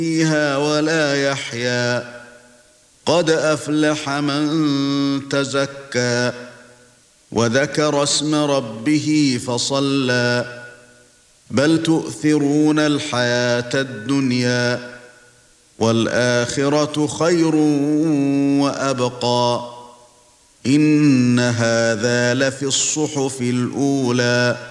فيها ولا يحيا قد أفلح من تزكى وذكر اسم ربه فصلى بل تؤثرون الحياة الدنيا والآخرة خير وأبقى إن هذا لفي الصحف الأولى